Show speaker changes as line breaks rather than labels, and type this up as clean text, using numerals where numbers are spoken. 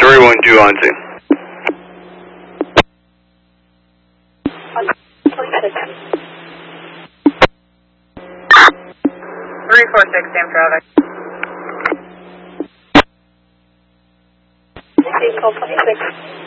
everyone due on scene.
346, same traffic.
April 26.